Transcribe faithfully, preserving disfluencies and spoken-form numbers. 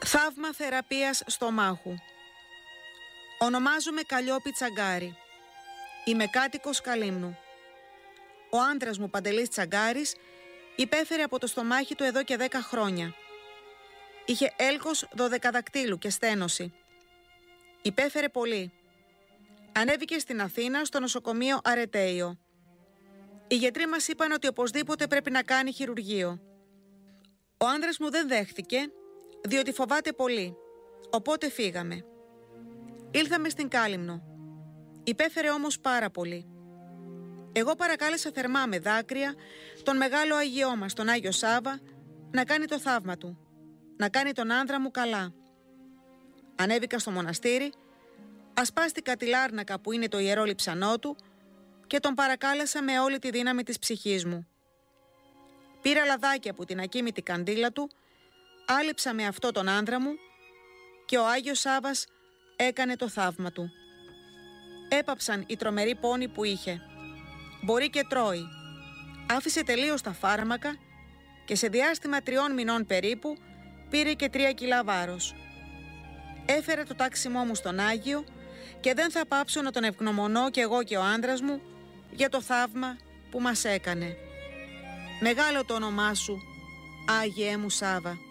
Θαύμα θεραπείας στομάχου. Ονομάζομαι Καλλιόπη Τσαγκάρη. Είμαι κάτοικος Καλύμνου. Ο άντρας μου, Παντελής Τσαγκάρης, υπέφερε από το στομάχι του εδώ και δέκα χρόνια. Είχε έλκος δωδεκαδακτύλου και στένωση. Υπέφερε πολύ. Ανέβηκε στην Αθήνα στο νοσοκομείο Αρετέιο. Οι γιατροί μας είπαν ότι οπωσδήποτε πρέπει να κάνει χειρουργείο. Ο άντρας μου δεν δέχτηκε, διότι φοβάται πολύ. Οπότε φύγαμε. Ήλθαμε στην Κάλυμνο. Υπέφερε όμως πάρα πολύ. Εγώ παρακάλεσα θερμά με δάκρυα τον μεγάλο Άγιό μας, τον Άγιο Σάββα, να κάνει το θαύμα του, να κάνει τον άνδρα μου καλά. Ανέβηκα στο μοναστήρι, ασπάστηκα τη λάρνακα που είναι το ιερό λειψανό του και τον παρακάλεσα με όλη τη δύναμη της ψυχής μου. Πήρα λαδάκια από την ακίμητη καντήλα του, άλυψα με αυτό τον άνδρα μου και ο Άγιος Σάββας έκανε το θαύμα του. Έπαψαν οι τρομεροί πόνοι που είχε. Μπορεί και τρώει. Άφησε τελείως τα φάρμακα και σε διάστημα τριών μηνών περίπου πήρε και τρία κιλά βάρος. Έφερα το τάξιμό μου στον Άγιο και δεν θα πάψω να τον ευγνωμονώ κι εγώ και ο άντρας μου για το θαύμα που μας έκανε. Μεγάλο το όνομά σου, Άγιέ μου Σάββα.